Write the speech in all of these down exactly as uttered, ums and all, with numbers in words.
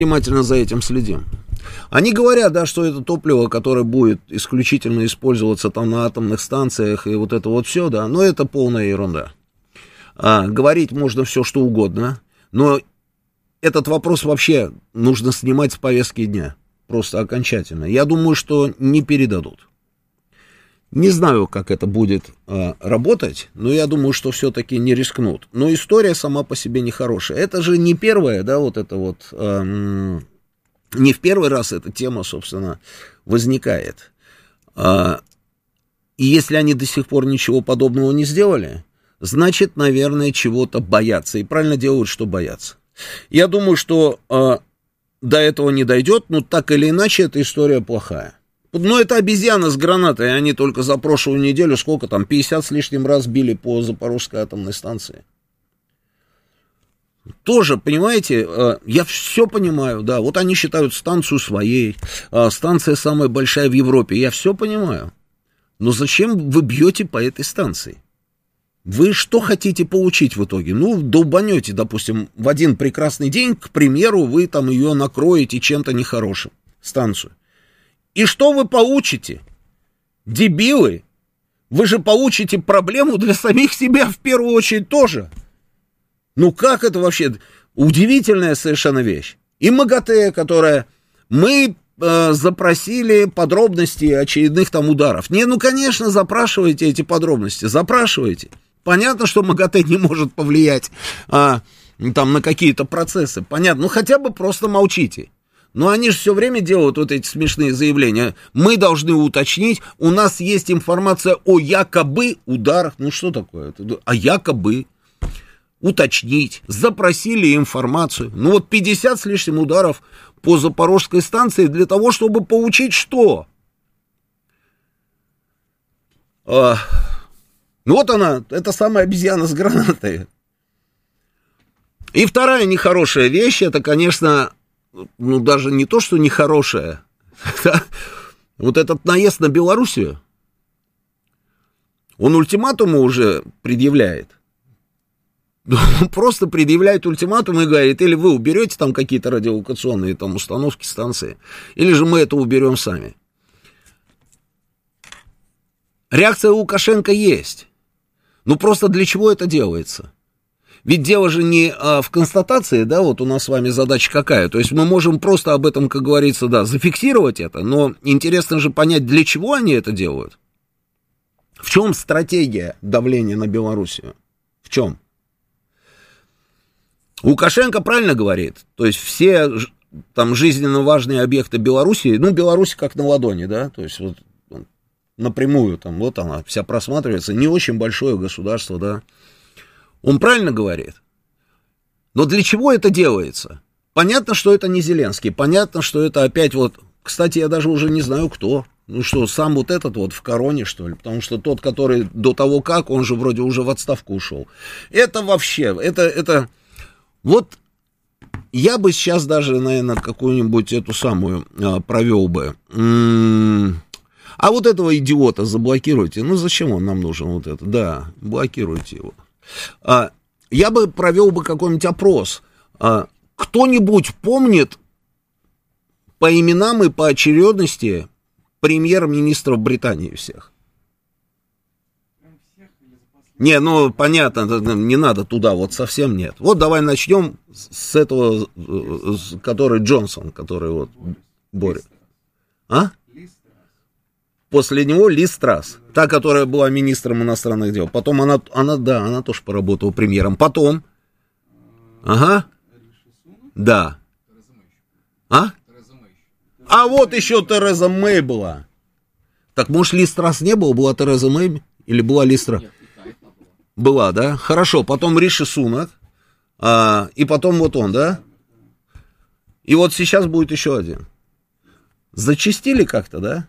внимательно за этим следим. Они говорят, да, что это топливо, которое будет исключительно использоваться там на атомных станциях и вот это вот все, да, но это полная ерунда. А, говорить можно все, что угодно, но этот вопрос вообще нужно снимать с повестки дня, просто окончательно. Я думаю, что не передадут. Не знаю, как это будет а, работать, но я думаю, что все-таки не рискнут. Но история сама по себе нехорошая. Это же не первая, да, вот это вот, а, не в первый раз эта тема, собственно, возникает. А, и если они до сих пор ничего подобного не сделали, значит, наверное, чего-то боятся. И правильно делают, что боятся. Я думаю, что а, до этого не дойдет, но так или иначе эта история плохая. Ну, это обезьяна с гранатой, они только за прошлую неделю, сколько там, пятьдесят с лишним раз били по Запорожской атомной станции. Тоже, понимаете, я все понимаю, да, вот они считают станцию своей, станция самая большая в Европе, я все понимаю. Но зачем вы бьете по этой станции? Вы что хотите получить в итоге? Ну, долбанете, допустим, в один прекрасный день, к примеру, вы там ее накроете чем-то нехорошим, станцию. И что вы получите? Дебилы? Вы же получите проблему для самих себя в первую очередь тоже. Ну как это вообще? Удивительная совершенно вещь. И МАГАТЭ, которая... Мы э, запросили подробности очередных там ударов. Не, ну конечно, запрашивайте эти подробности. Запрашивайте. Понятно, что МАГАТЭ не может повлиять а, там, на какие-то процессы. Понятно. Ну хотя бы просто молчите. Но они же все время делают вот эти смешные заявления. Мы должны уточнить, у нас есть информация о якобы ударах. Ну что такое? А якобы уточнить. Запросили информацию. Ну вот пятьдесят с лишним ударов по Запорожской станции для того, чтобы получить что? А, ну вот она, это самая обезьяна с гранатой. И вторая нехорошая вещь, это, конечно... Ну, даже не то, что нехорошее. Вот этот наезд на Белоруссию, он ультиматумы уже предъявляет. Он просто предъявляет ультиматум и говорит, или вы уберете там какие-то радиолокационные там установки, станции, или же мы это уберем сами. Реакция Лукашенко есть. Ну, просто для чего это делается? Ведь дело же не а, в констатации, да, вот у нас с вами задача какая, то есть мы можем просто об этом, как говорится, да, зафиксировать это, но интересно же понять, для чего они это делают. В чем стратегия давления на Белоруссию? В чем? Лукашенко правильно говорит, то есть все там жизненно важные объекты Белоруссии, ну, Беларусь как на ладони, да, то есть вот напрямую там, вот она вся просматривается, не очень большое государство, да. Он правильно говорит. Но для чего это делается? Понятно, что это не Зеленский. Понятно, что это опять вот... Кстати, я даже уже не знаю, кто. Ну что, сам вот этот вот в короне, что ли? Потому что тот, который до того как, он же вроде уже в отставку ушел. Это вообще... Это... это вот я бы сейчас даже, наверное, какую-нибудь эту самую а, провел бы. М-м- а вот этого идиота заблокируйте. Ну зачем он нам нужен вот это? Да, блокируйте его. А, я бы провел бы какой-нибудь опрос. А, кто-нибудь помнит по именам и по очередности премьер-министров Британии всех? Не, ну понятно, не надо туда, вот совсем нет. Вот давай начнем с этого, который Джонсон, который вот борет. А? После него Лиз Трасс, та, которая была министром иностранных дел. Потом она, она, да, она тоже поработала премьером. Потом, ага, да. А? А вот еще Тереза Мэй была. Так, может, Лиз Трасс не было, была Тереза Мэй? Или была Лиз Трасс? Была, да? Хорошо, потом Риши Сунак, а, и потом вот он, да? И вот сейчас будет еще один. Зачастили как-то, да?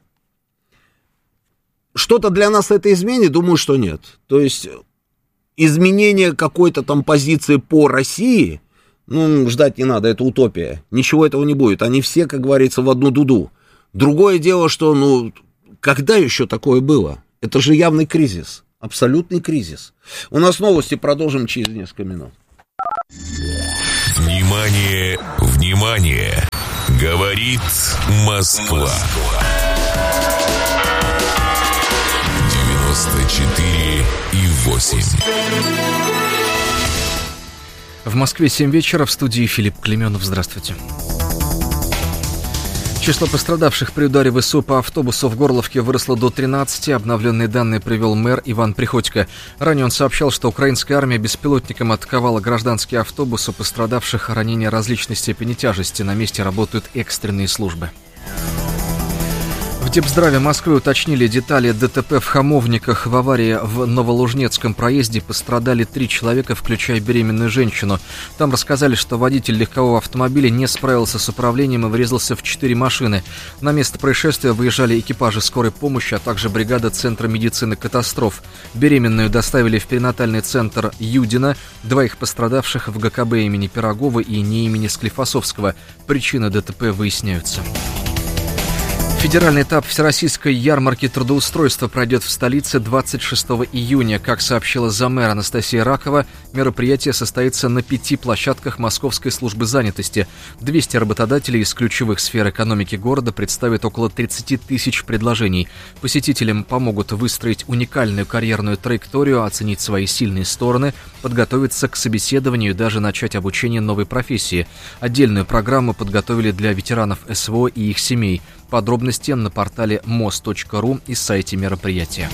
Что-то для нас это изменит? Думаю, что нет. То есть изменение какой-то там позиции по России, ну, ждать не надо, это утопия. Ничего этого не будет. Они все, как говорится, в одну дуду. Другое дело, что, ну, когда еще такое было? Это же явный кризис. Абсолютный кризис. У нас новости, продолжим через несколько минут. Внимание, внимание! Говорит Москва. девяносто четыре и восемь. В Москве семь вечера, в студии Филипп Клеменов. Здравствуйте. Число пострадавших при ударе ВСУ по автобусу в Горловке выросло до тринадцати. Обновленные данные привел мэр Иван Приходько. Ранее он сообщал, что украинская армия беспилотником атаковала гражданский автобус. У пострадавших ранения различной степени тяжести. На месте работают экстренные службы. В Депздраве Москвы уточнили детали ДТП в Хамовниках. В аварии в Новолужнецком проезде пострадали три человека, включая беременную женщину. Там рассказали, что водитель легкового автомобиля не справился с управлением и врезался в четыре машины. На место происшествия выезжали экипажи скорой помощи, а также бригада Центра медицины катастроф. Беременную доставили в перинатальный центр Юдино. Двоих пострадавших в ГКБ имени Пирогова и не имени Склифосовского. Причины ДТП выясняются. Федеральный этап Всероссийской ярмарки трудоустройства пройдет в столице двадцать шестого июня. Как сообщила заммэра Анастасия Ракова, мероприятие состоится на пяти площадках Московской службы занятости. двести работодателей из ключевых сфер экономики города представят около тридцати тысяч предложений. Посетителям помогут выстроить уникальную карьерную траекторию, оценить свои сильные стороны, подготовиться к собеседованию и даже начать обучение новой профессии. Отдельную программу подготовили для ветеранов СВО и их семей. Подробности на портале мос точка ру и сайте мероприятия.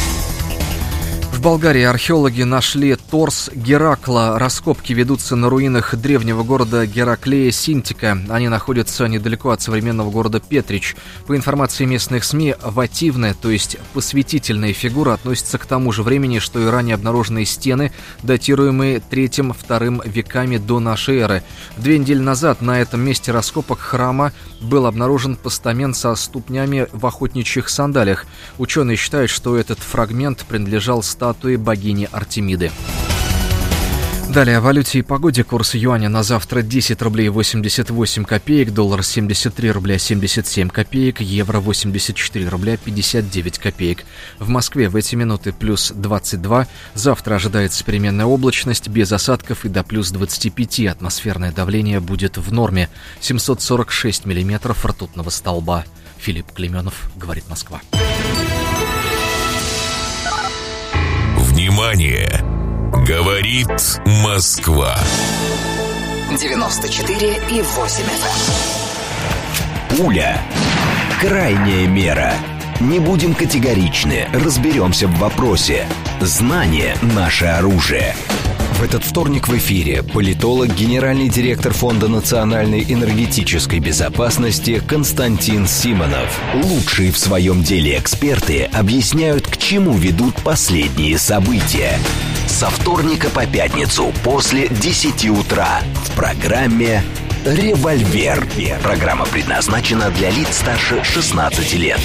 В Болгарии археологи нашли торс Геракла. Раскопки ведутся на руинах древнего города Гераклея Синтика. Они находятся недалеко от современного города Петрич. По информации местных СМИ, вативная, то есть посвятительная фигура, относится к тому же времени, что и ранее обнаруженные стены, датируемые третьим-вторым веками до нашей эры. Две недели назад на этом месте раскопок храма был обнаружен постамент со ступнями в охотничьих сандалиях. Ученые считают, что этот фрагмент принадлежал статуе богини Артемиды. Далее о валюте и погоде. Курс юаня на завтра десять рублей восемьдесят восемь копеек, доллар семьдесят три рубля семьдесят семь копеек, евро восемьдесят четыре рубля пятьдесят девять копеек. В Москве в эти минуты плюс двадцать два. Завтра ожидается переменная облачность, без осадков и до плюс двадцати пяти. Атмосферное давление будет в норме. семьсот сорок шесть миллиметров ртутного столба. Филипп Клеменов, говорит Москва. Внимание! Говорит Москва. девяносто четыре и восемь эф эм. Пуля. Крайняя мера. Не будем категоричны, разберемся в вопросе. Знание – наше оружие. В этот вторник в эфире политолог, генеральный директор Фонда национальной энергетической безопасности Константин Симонов. Лучшие в своем деле эксперты объясняют, к чему ведут последние события. Со вторника по пятницу после десяти утра в программе «Револьвер». Программа предназначена для лиц старше шестнадцати лет.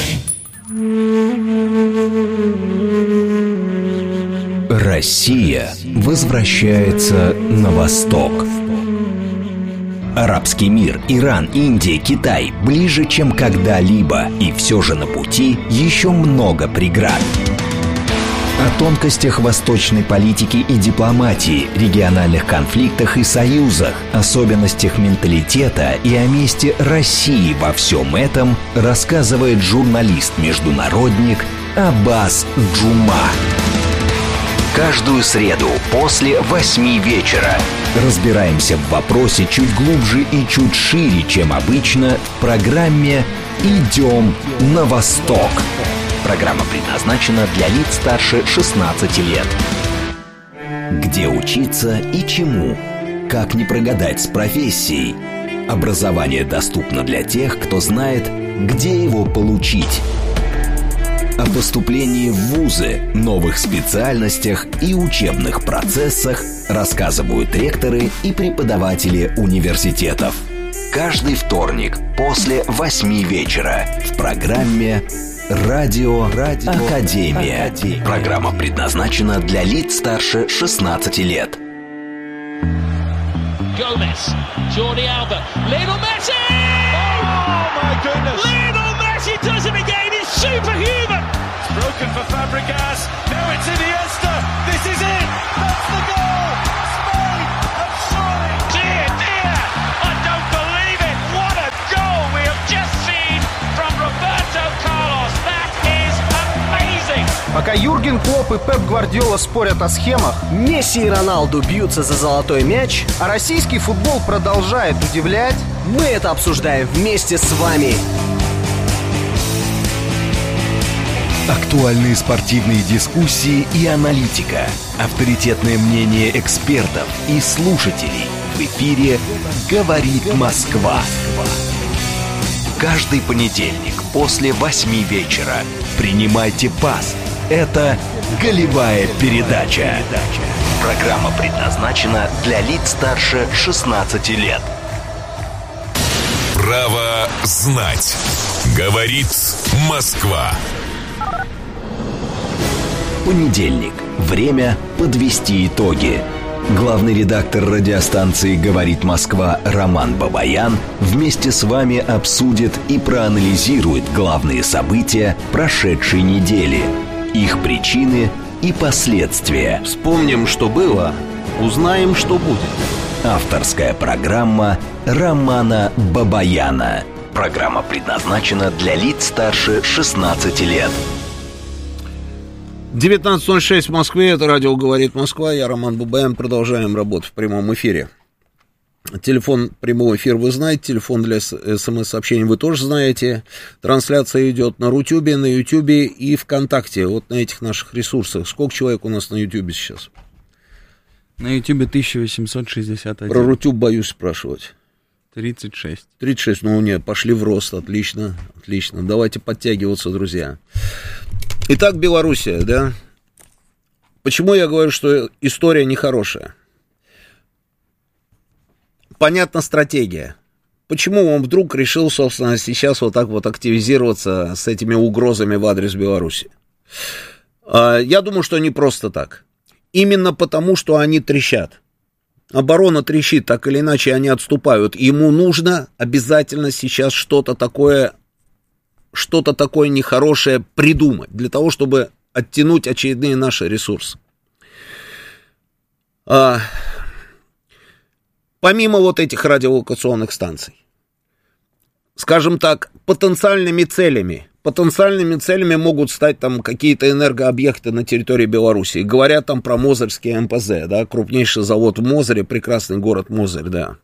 Россия возвращается на восток. Арабский мир, Иран, Индия, Китай ближе, чем когда-либо, и все же на пути еще много преград. О тонкостях восточной политики и дипломатии, региональных конфликтах и союзах, особенностях менталитета и о месте России во всем этом рассказывает журналист-международник Аббас Джума. Каждую среду после восьми вечера разбираемся в вопросе чуть глубже и чуть шире, чем обычно, в программе «Идем на восток». Программа предназначена для лиц старше шестнадцати лет. Где учиться и чему? Как не прогадать с профессией? Образование доступно для тех, кто знает, где его получить. О поступлении в вузы, новых специальностях и учебных процессах рассказывают ректоры и преподаватели университетов. Каждый вторник после восьми вечера в программе «Радио, Радио Академия». Академия. Программа предназначена для лиц старше шестнадцати лет. Gomez, Jordi Alba, Lionel Messi! Oh my goodness! Lionel Messi does it again! It's superhuman! It's broken for Fabregas. Now it's Iniesta. This is it. That's the goal. Spain have scored. Dear, dear. Пока Юрген Клопп и Пеп Гвардиола спорят о схемах, Месси и Роналду бьются за золотой мяч, а российский футбол продолжает удивлять, мы это обсуждаем вместе с вами. Актуальные спортивные дискуссии и аналитика. Авторитетное мнение экспертов и слушателей. В эфире «Говорит Москва». Каждый понедельник после восьми вечера. Принимайте пас. Это «Голевая передача». Программа предназначена для лиц старше шестнадцати лет. Право знать. Говорит Москва. Понедельник. Время подвести итоги. Главный редактор радиостанции «Говорит Москва» Роман Бабаян вместе с вами обсудит и проанализирует главные события прошедшей недели, их причины и последствия. Вспомним, что было, узнаем, что будет. Авторская программа Романа Бабаяна. Программа предназначена для лиц старше шестнадцати лет. девятнадцать ноль шесть в Москве, это радио «Говорит Москва», я Роман Бабаян, продолжаем работу в прямом эфире. Телефон прямого эфира вы знаете, телефон для смс-сообщений вы тоже знаете. Трансляция идет на Рутюбе, на Ютюбе и ВКонтакте, вот на этих наших ресурсах. Сколько человек у нас на Ютюбе сейчас? На Ютубе тысяча восемьсот шестьдесят один. Про Рутюб боюсь спрашивать. тридцать шесть. тридцать шесть, ну нет, пошли в рост, отлично, отлично. Давайте подтягиваться, друзья. Итак, Белоруссия, да? Почему я говорю, что история нехорошая? Понятна стратегия. Почему он вдруг решил, собственно, сейчас вот так вот активизироваться с этими угрозами в адрес Беларуси? Я думаю, что не просто так. Именно потому, что они трещат. Оборона трещит, так или иначе они отступают. Ему нужно обязательно сейчас что-то такое, что-то такое нехорошее придумать, для того, чтобы оттянуть очередные наши ресурсы. А, помимо вот этих радиолокационных станций, скажем так, потенциальными целями, потенциальными целями могут стать там какие-то энергообъекты на территории Беларуси. Говорят там про Мозырский эм пэ зэ, да, крупнейший завод в Мозыре, прекрасный город Мозырь, да.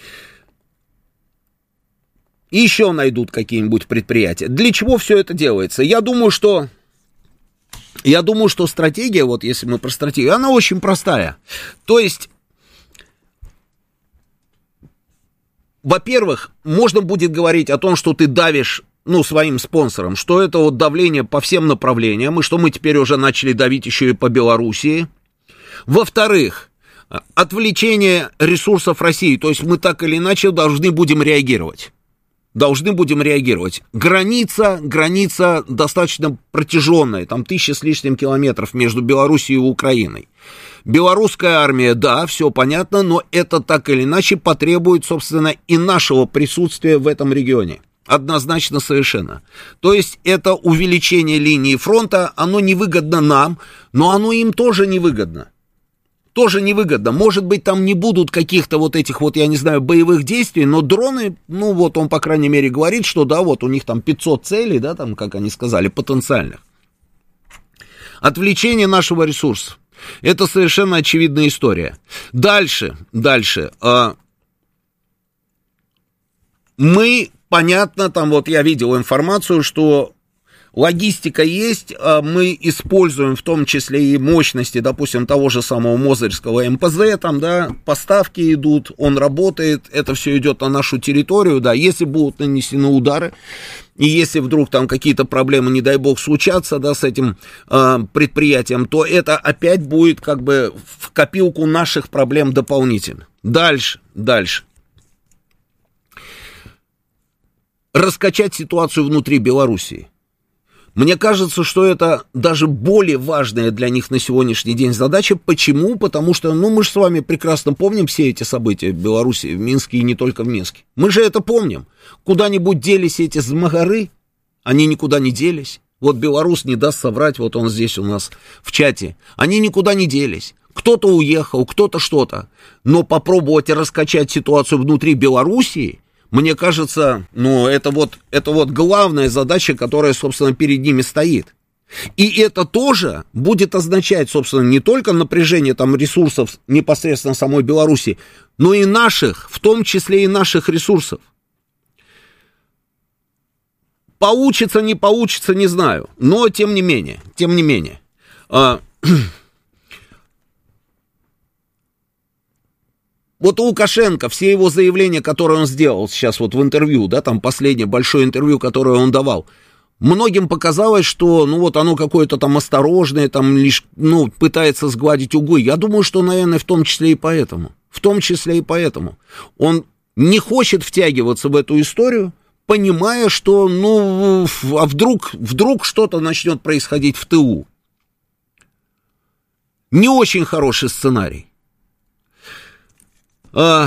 И еще найдут какие-нибудь предприятия. Для чего все это делается? Я думаю, что... Я думаю, что стратегия, вот если мы про стратегию, она очень простая. То есть, во-первых, можно будет говорить о том, что ты давишь, ну, своим спонсорам, что это вот давление по всем направлениям, и что мы теперь уже начали давить еще и по Белоруссии. Во-вторых, отвлечение ресурсов России, то есть мы так или иначе должны будем реагировать. Должны будем реагировать. Граница, граница достаточно протяженная, там тысяча с лишним километров между Белоруссией и Украиной. Белорусская армия, да, все понятно, но это так или иначе потребует, собственно, и нашего присутствия в этом регионе. Однозначно совершенно. То есть это увеличение линии фронта, оно невыгодно нам, но оно им тоже невыгодно. Тоже невыгодно. Может быть, там не будут каких-то вот этих вот, я не знаю, боевых действий, но дроны, ну вот он, по крайней мере, говорит, что да, вот у них там пятьсот целей, да, там, как они сказали, потенциальных. Отвлечение нашего ресурса. Это совершенно очевидная история. Дальше, дальше. Э, мы, понятно, там вот я видел информацию, что логистика есть, мы используем в том числе и мощности, допустим, того же самого Мозырского эм пэ зэ, там, да, поставки идут, он работает, это все идет на нашу территорию, да, если будут нанесены удары, и если вдруг там какие-то проблемы, не дай бог, случатся, да, с этим э, предприятием, то это опять будет как бы в копилку наших проблем дополнительно. Дальше, дальше. Раскачать ситуацию внутри Белоруссии. Мне кажется, что это даже более важная для них на сегодняшний день задача. Почему? Потому что, ну, мы же с вами прекрасно помним все эти события в Беларуси, в Минске и не только в Минске. Мы же это помним. Куда-нибудь делись эти змагары? Они никуда не делись. Вот белорус не даст соврать, вот он здесь у нас в чате. Они никуда не делись. Кто-то уехал, кто-то что-то. Но попробовать раскачать ситуацию внутри Белоруссии, мне кажется, ну, это вот, это вот главная задача, которая, собственно, перед ними стоит. И это тоже будет означать, собственно, не только напряжение там ресурсов непосредственно самой Беларуси, но и наших, в том числе и наших ресурсов. Получится, не получится, не знаю, но тем не менее, тем не менее. А, вот у Лукашенко все его заявления, которые он сделал сейчас вот в интервью, да, там последнее большое интервью, которое он давал, многим показалось, что, ну, вот оно какое-то там осторожное, там лишь, ну, пытается сгладить углы. Я думаю, что, наверное, в том числе и поэтому. В том числе и поэтому. Он не хочет втягиваться в эту историю, понимая, что, ну, а вдруг, вдруг что-то начнет происходить в тылу. Не очень хороший сценарий. А...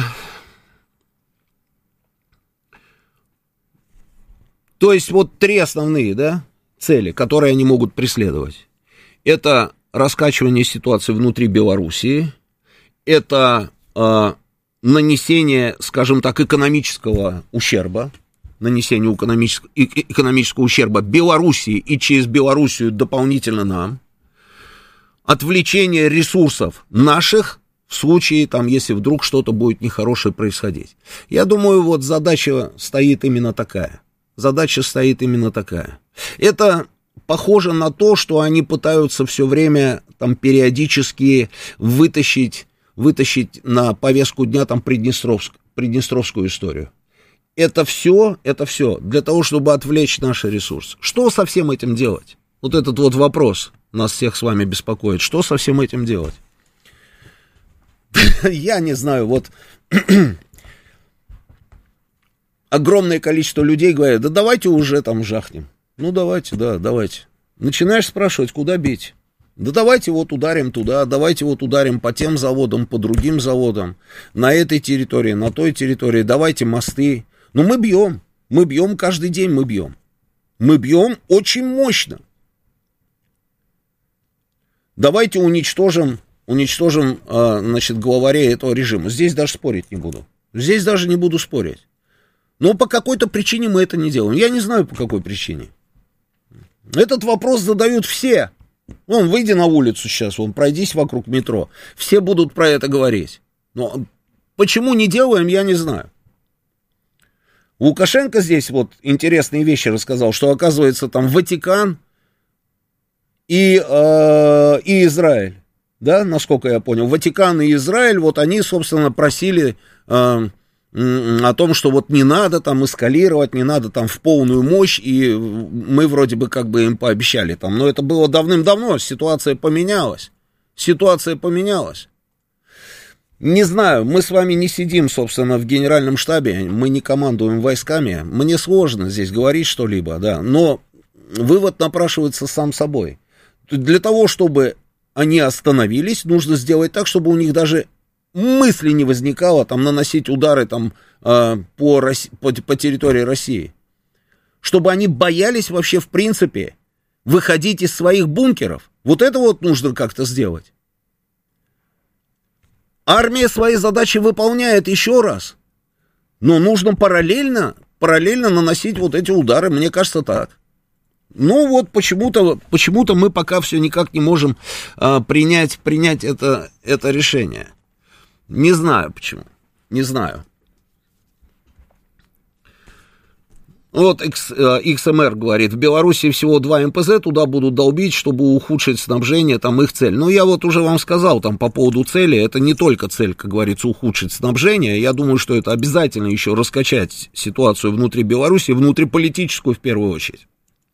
То есть вот три основные, да, цели, которые они могут преследовать. Это раскачивание ситуации внутри Белоруссии, это э, нанесение, скажем так, экономического ущерба, нанесение экономического, экономического ущерба Белоруссии и через Белоруссию дополнительно нам, отвлечение ресурсов наших в случае, там, если вдруг что-то будет нехорошее происходить. Я думаю, вот задача стоит именно такая. Задача стоит именно такая. Это похоже на то, что они пытаются все время там периодически вытащить, вытащить на повестку дня там Приднестровск, Приднестровскую историю. Это все, это все для того, чтобы отвлечь наши ресурсы. Что со всем этим делать? Вот этот вот вопрос нас всех с вами беспокоит. Что со всем этим делать? Я не знаю, вот... Огромное количество людей говорят, да давайте уже там жахнем. Ну давайте, да, давайте. Начинаешь спрашивать, куда бить? Да давайте вот ударим туда, давайте вот ударим по тем заводам, по другим заводам, на этой территории, на той территории, давайте мосты. Ну мы бьем, мы бьем каждый день, мы бьем. Мы бьем очень мощно. Давайте уничтожим, уничтожим, значит, главарей этого режима. Здесь даже спорить не буду. Здесь даже не буду спорить. Но по какой-то причине мы это не делаем. Я не знаю, по какой причине. Этот вопрос задают все. Вон, выйди на улицу сейчас, вон, пройдись вокруг метро. Все будут про это говорить. Но почему не делаем, я не знаю. Лукашенко здесь вот интересные вещи рассказал, что, оказывается, там Ватикан и, э, и Израиль, да, насколько я понял, Ватикан и Израиль, вот они, собственно, просили... Э, о том, что вот не надо там эскалировать, не надо там в полную мощь, и мы вроде бы как бы им пообещали там, но это было давным-давно, ситуация поменялась, ситуация поменялась. Не знаю, мы с вами не сидим, собственно, в генеральном штабе, мы не командуем войсками, мне сложно здесь говорить что-либо, да, но вывод напрашивается сам собой. Для того, чтобы они остановились, нужно сделать так, чтобы у них даже мысли не возникало там наносить удары там э, по, Росси- по, по территории России. Чтобы они боялись вообще в принципе выходить из своих бункеров. Вот это вот нужно как-то сделать. Армия свои задачи выполняет еще раз. Но нужно параллельно, параллельно наносить вот эти удары, мне кажется, так. Ну вот почему-то, почему-то мы пока все никак не можем э, принять, принять это, это решение. Не знаю почему, не знаю. Вот X, икс эм эр говорит, в Беларуси всего два эм пэ зэ, туда будут долбить, чтобы ухудшить снабжение, там их цель. Ну, я вот уже вам сказал там по поводу цели, это не только цель, как говорится, ухудшить снабжение, я думаю, что это обязательно еще раскачать ситуацию внутри Беларуси, внутриполитическую в первую очередь.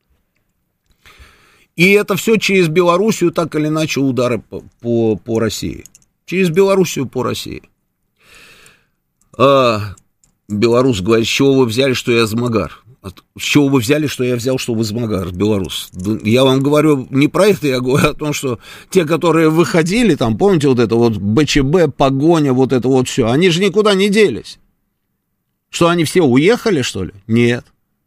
И это все через Белоруссию, так или иначе, удары по, по, по России. Через Белоруссию по России. А, белорус говорит, с чего вы взяли, что я Змагар? С чего вы взяли, что я взял, что вы Змагар, белорус? Я вам говорю не про это, я говорю о том, что те, которые выходили, там, помните, вот это вот бэ че бэ, погоня, вот это вот все, они же никуда не делись. Что, они все уехали, что ли? Нет.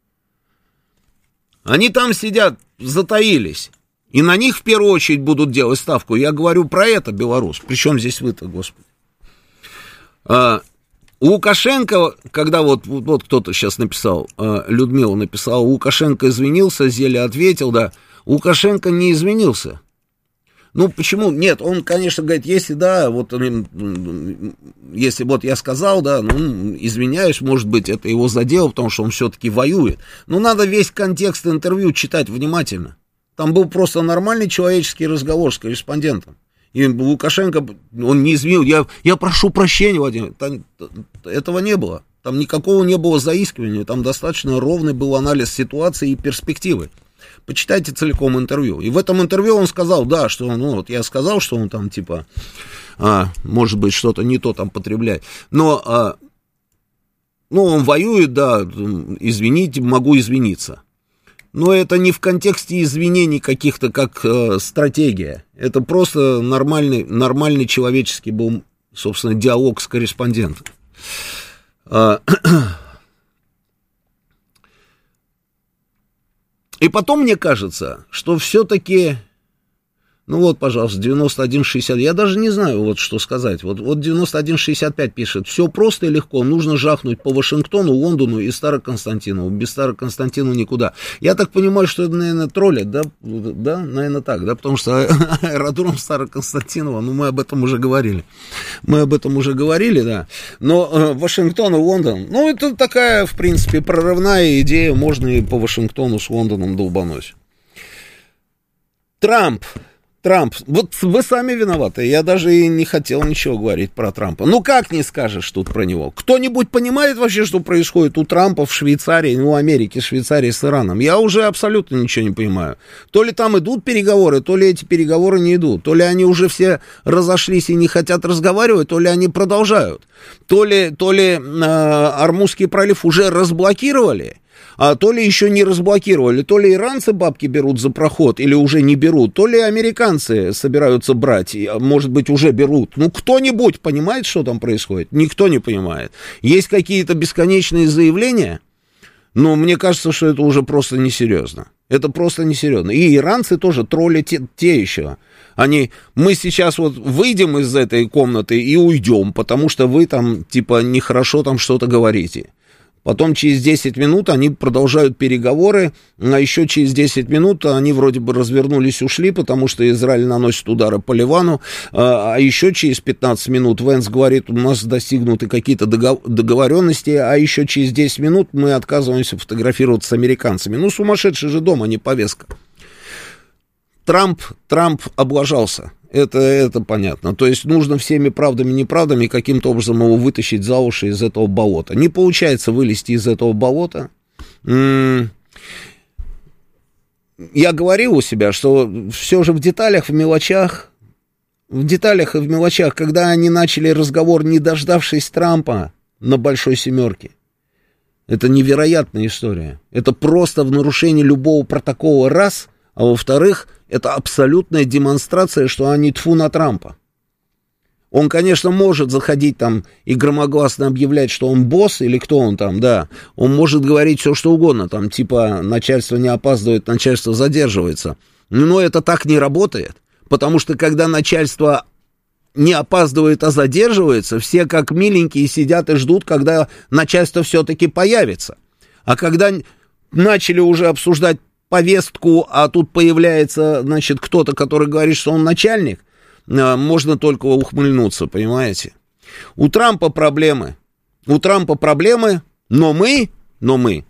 Они там сидят, затаились. И на них в первую очередь будут делать ставку. Я говорю про это, белорус. Причем здесь вы-то, господи. А, Лукашенко, когда вот, вот кто-то сейчас написал, а, Людмила написала, Лукашенко извинился, Зеля ответил, да. Лукашенко не изменился. Ну, почему? Нет, он, конечно, говорит, если, да, вот, если вот я сказал, да, ну, извиняюсь, может быть, это его задело, потому что он все-таки воюет. Но надо весь контекст интервью читать внимательно. Там был просто нормальный человеческий разговор с корреспондентом. И Лукашенко, он не изменил, я, я прошу прощения, Владимир, там, этого не было. Там никакого не было заискивания, там достаточно ровный был анализ ситуации и перспективы. Почитайте целиком интервью. И в этом интервью он сказал, да, что, ну, вот я сказал, что он там, типа, а, может быть, что-то не то там потребляет. Но, а, ну, он воюет, да, извините, могу извиниться. Но это не в контексте извинений каких-то, как э, стратегия. Это просто нормальный, нормальный человеческий был, собственно, диалог с корреспондентом. А, И потом мне кажется, что все-таки, ну вот, пожалуйста, девяносто один шестьдесят, я даже не знаю, вот что сказать. Вот, вот девяносто один шестьдесят пять пишет, все просто и легко, нужно жахнуть по Вашингтону, Лондону и Староконстантинову. Без Староконстантинова никуда. Я так понимаю, что это, наверное, троллят, да? Да, наверное, так, да, потому что аэродром Староконстантинова, ну, мы об этом уже говорили. Мы об этом уже говорили, да. Но э, Вашингтон и Лондон, ну, это такая, в принципе, прорывная идея, можно и по Вашингтону с Лондоном долбануть. Трамп. Трамп, вот вы сами виноваты, я даже и не хотел ничего говорить про Трампа. Ну как не скажешь тут про него? Кто-нибудь понимает вообще, что происходит у Трампа в Швейцарии, ну, Америке, Швейцарии с Ираном? Я уже абсолютно ничего не понимаю. То ли там идут переговоры, то ли эти переговоры не идут. То ли они уже все разошлись и не хотят разговаривать, то ли они продолжают. То ли, то ли э, Ормузский пролив уже разблокировали, а то ли еще не разблокировали, то ли иранцы бабки берут за проход или уже не берут, то ли американцы собираются брать, может быть, уже берут. Ну, кто-нибудь понимает, что там происходит? Никто не понимает. Есть какие-то бесконечные заявления, но мне кажется, что это уже просто несерьезно. Это просто несерьезно. И иранцы тоже тролли те, те еще. Они, мы сейчас вот выйдем из этой комнаты и уйдем, потому что вы там, типа, нехорошо там что-то говорите. Потом через десять минут они продолжают переговоры, а еще через десять минут они вроде бы развернулись, ушли, потому что Израиль наносит удары по Ливану, а еще через пятнадцать минут Венс говорит, у нас достигнуты какие-то договоренности, а еще через десять минут мы отказываемся фотографироваться с американцами. Ну, сумасшедший же дом, а не повестка. Трамп, Трамп облажался. Это, это понятно. То есть нужно всеми правдами и неправдами каким-то образом его вытащить за уши из этого болота. Не получается вылезти из этого болота. М-м- Я говорил у себя, что все же в деталях, в мелочах, в деталях и в мелочах, когда они начали разговор, не дождавшись Трампа на Большой Семерке. Это невероятная история. Это просто в нарушении любого протокола раз, а во-вторых, это абсолютная демонстрация, что они тьфу на Трампа. Он, конечно, может заходить там и громогласно объявлять, что он босс или кто он там, да. Он может говорить все, что угодно, там, типа, начальство не опаздывает, начальство задерживается. Но это так не работает, потому что, когда начальство не опаздывает, а задерживается, все как миленькие сидят и ждут, когда начальство все-таки появится. А когда начали уже обсуждать повестку, а тут появляется, значит, кто-то, который говорит, что он начальник, можно только ухмыльнуться, понимаете? У Трампа проблемы. У Трампа проблемы, но мы, но мы,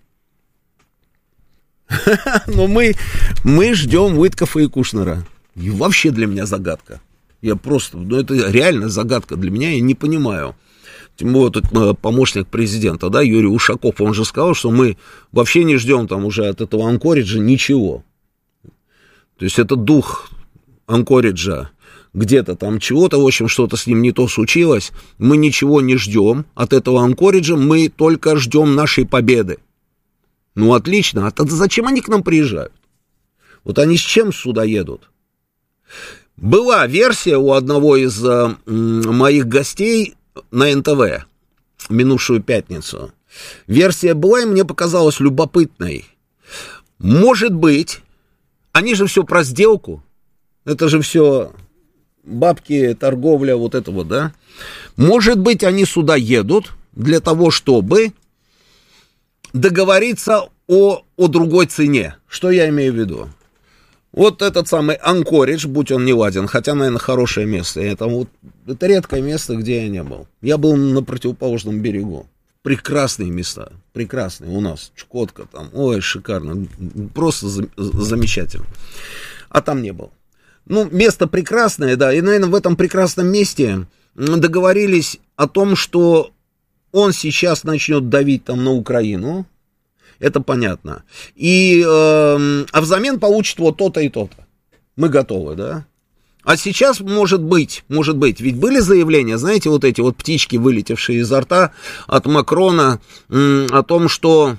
но мы, мы ждем Уиткофа и Кушнера. И вообще для меня загадка. Я просто, ну это реально загадка для меня, я не понимаю. Тем более, тут помощник президента, да, Юрий Ушаков, он же сказал, что мы вообще не ждем там уже от этого Анкориджа ничего. То есть это дух Анкориджа, где-то там чего-то, в общем, что-то с ним не то случилось. Мы ничего не ждем от этого Анкориджа, мы только ждем нашей победы. Ну, отлично, а тогда зачем они к нам приезжают? Вот они с чем сюда едут? Была версия у одного из э, моих гостей на эн тэ вэ минувшую пятницу. Версия была, и мне показалась любопытной. Может быть, они же все про сделку. Это же все бабки, торговля, вот это вот, да? Может быть, они сюда едут для того, чтобы договориться о, о другой цене. Что я имею в виду? Вот этот самый Анкоридж, будь он не ладен, хотя, наверное, хорошее место. Это, вот, это редкое место, где я не был. Я был на противоположном берегу. Прекрасные места, прекрасные у нас. Чукотка там, ой, шикарно, просто за, замечательно. А там не был. Ну, место прекрасное, да, и, наверное, в этом прекрасном месте договорились о том, что он сейчас начнет давить там на Украину. Это понятно. И, э, а взамен получит вот то-то и то-то. Мы готовы, да? А сейчас, может быть, может быть, ведь были заявления, знаете, вот эти вот птички, вылетевшие изо рта от Макрона, м, о том, что,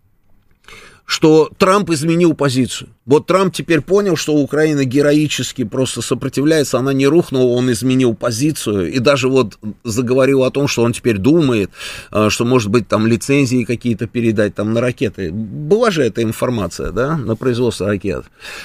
что Трамп изменил позицию. Вот Трамп теперь понял, что Украина героически просто сопротивляется, она не рухнула, он изменил позицию, и даже вот заговорил о том, что он теперь думает, что, может быть, там лицензии какие-то передать там на ракеты. Была же эта информация, да, на производство ракет.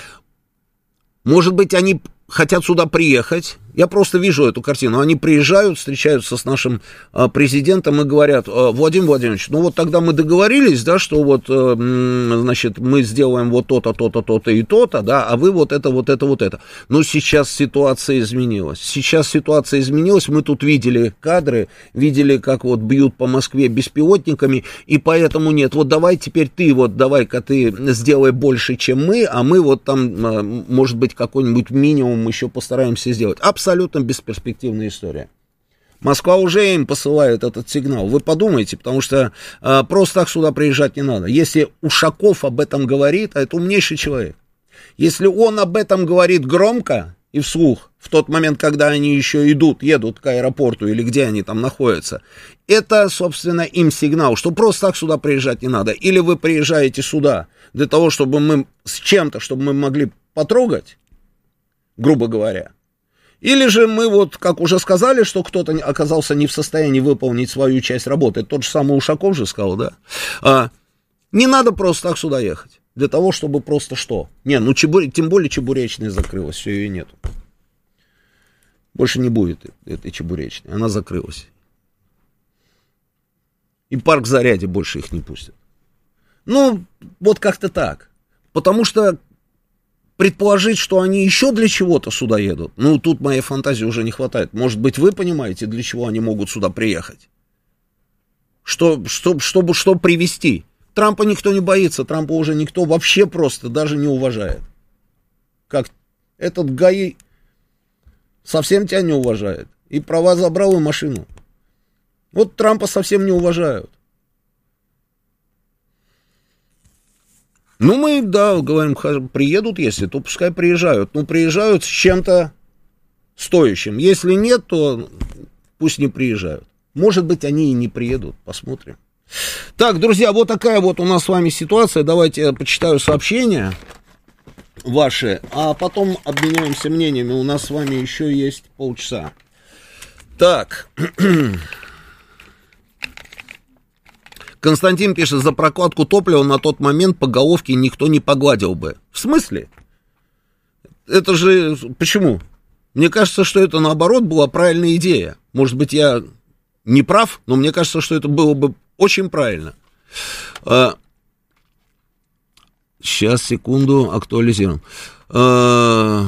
Может быть, они хотят сюда приехать. Я просто вижу эту картину. Они приезжают, встречаются с нашим а, президентом и говорят: Владимир Владимирович, ну вот тогда мы договорились, да, что вот, а, значит, мы сделаем вот то-то, то-то, то-то и то-то, да, а вы вот это, вот это, вот это. Но сейчас ситуация изменилась. Сейчас ситуация изменилась. Мы тут видели кадры, видели, как вот бьют по Москве беспилотниками, и поэтому нет. Вот давай теперь ты, вот давай-ка ты сделай больше, чем мы, а мы вот там, может быть, какой-нибудь минимум еще постараемся сделать. Абсолютно бесперспективная история. Москва уже им посылает этот сигнал. Вы подумайте, потому что а, просто так сюда приезжать не надо. Если Ушаков об этом говорит, а это умнейший человек, если он об этом говорит громко и вслух, в тот момент, когда они еще идут, едут к аэропорту или где они там находятся, это, собственно, им сигнал, что просто так сюда приезжать не надо. Или вы приезжаете сюда для того, чтобы мы с чем-то, чтобы мы могли потрогать, грубо говоря. Или же мы вот, как уже сказали, что кто-то оказался не в состоянии выполнить свою часть работы. Это тот же самый Ушаков же сказал, да? А, не надо просто так сюда ехать. Для того, чтобы просто что? Не, ну чебур... тем более Чебуречная закрылась, все, ее нету. Больше не будет этой Чебуречной, она закрылась. И парк Зарядье больше их не пустят. Ну, вот как-то так. Потому что предположить, что они еще для чего-то сюда едут, ну, тут моей фантазии уже не хватает. Может быть, вы понимаете, для чего они могут сюда приехать? Что, что, чтобы что привезти? Трампа никто не боится, Трампа уже никто вообще просто даже не уважает. Как этот ГАИ совсем тебя не уважает. И права забрал, и машину. Вот Трампа совсем не уважают. Ну, мы, да, говорим, приедут, если, то пускай приезжают. Ну, приезжают с чем-то стоящим. Если нет, то пусть не приезжают. Может быть, они и не приедут, посмотрим. Так, друзья, вот такая вот у нас с вами ситуация. Давайте я почитаю сообщения ваши, а потом обменяемся мнениями. У нас с вами еще есть полчаса. Так. Константин пишет: за прокладку топлива на тот момент по головке никто не погладил бы. В смысле? Это же... Почему? Мне кажется, что это, наоборот, была правильная идея. Может быть, я не прав, но мне кажется, что это было бы очень правильно. А... Сейчас, секунду, актуализируем. А...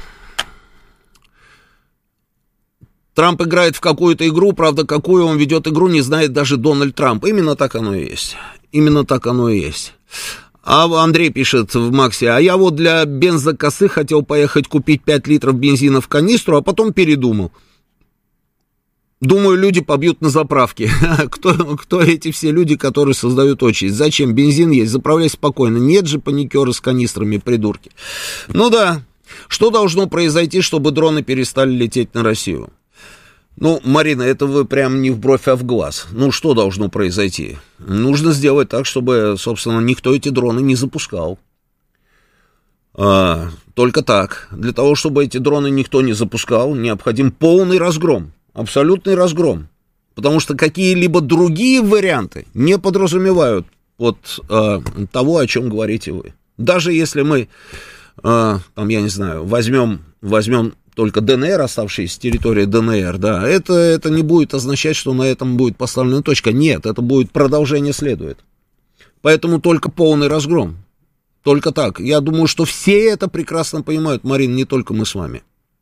Трамп играет в какую-то игру, правда, какую он ведет игру, не знает даже Дональд Трамп. Именно так оно и есть. Именно так оно и есть. А Андрей пишет в Максе: а я вот для бензокосы хотел поехать купить пять литров бензина в канистру, а потом передумал. Думаю, люди побьют на заправке. кто, кто эти все люди, которые создают очередь? Зачем? Бензин есть, заправляй спокойно. Нет же паникеры с канистрами, придурки. Ну да. Что должно произойти, чтобы дроны перестали лететь на Россию? Ну, Марина, это вы прям не в бровь, а в глаз. Ну, что должно произойти? Нужно сделать так, чтобы, собственно, никто эти дроны не запускал. А, только так. Для того, чтобы эти дроны никто не запускал, необходим полный разгром. Абсолютный разгром. Потому что какие-либо другие варианты не подразумевают вот а, того, о чем говорите вы. Даже если мы, а, там, я не знаю, возьмем, возьмем только ДНР, оставшиеся территории ДНР, да, это, это не будет означать, что на этом будет поставлена точка. Нет, это будет продолжение следует. Поэтому только полный разгром. Только так. Я думаю, что все это прекрасно понимают, Марин, не только мы с вами.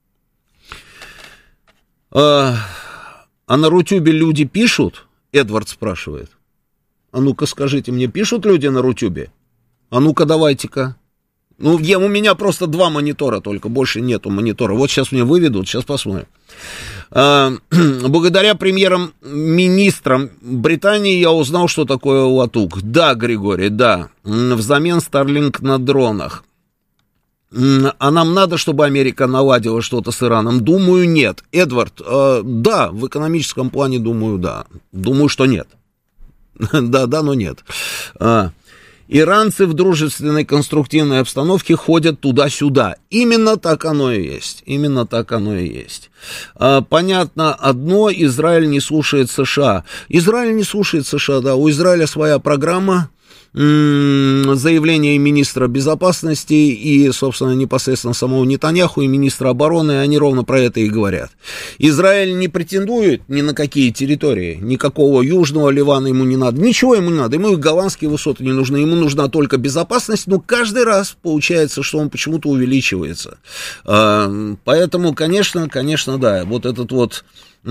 А, а на Рутюбе люди пишут? Эдвард спрашивает. А ну-ка скажите мне, пишут люди на Рутюбе? А ну-ка давайте-ка. Ну, я, у меня просто два монитора только, больше нету монитора. Вот сейчас мне выведут, сейчас посмотрим. А, благодаря премьерам-министрам Британии я узнал, что такое латук. Да, Григорий, да. Взамен Starlink на дронах. А нам надо, чтобы Америка наладила что-то с Ираном? Думаю, нет. Эдвард, э, да, в экономическом плане, думаю, да. Думаю, что нет. Да, да, но нет. А, иранцы в дружественной конструктивной обстановке ходят туда-сюда. Именно так оно и есть. Именно так оно и есть. А, понятно одно, Израиль не слушает США. Израиль не слушает США, да. У Израиля своя программа. Заявление министра безопасности и, собственно, непосредственно самого Нетаньяху и министра обороны, они ровно про это и говорят. Израиль не претендует ни на какие территории, никакого южного Ливана ему не надо, ничего ему не надо, ему и голландские высоты не нужны, ему нужна только безопасность, но каждый раз получается, что он почему-то увеличивается. Поэтому, конечно, конечно, да, вот этот вот...